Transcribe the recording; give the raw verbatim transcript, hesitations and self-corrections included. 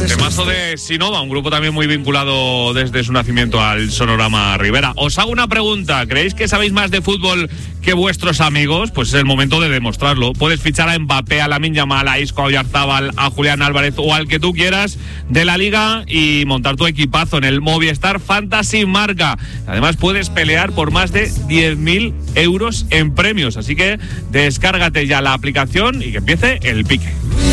Temazo de Sinova, un grupo también muy vinculado desde su nacimiento al Sonorama Rivera. Os hago una pregunta, ¿creéis que sabéis más de fútbol que vuestros amigos? Pues es el momento de demostrarlo. Puedes fichar a Mbappé, a Lamine Yamal, a Isco, a Oyarzabal, a Julián Álvarez o al que tú quieras de la liga y montar tu equipazo en el Movistar Fantasy Marca. Además puedes pelear por más de diez mil euros en premios, así que descárgate ya la aplicación y que empiece el pique.